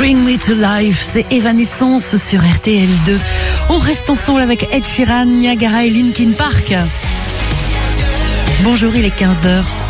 Bring Me to Life, c'est Evanescence sur RTL2. On reste ensemble avec Ed Sheeran, Niagara et Linkin Park. Bonjour, il est 15h.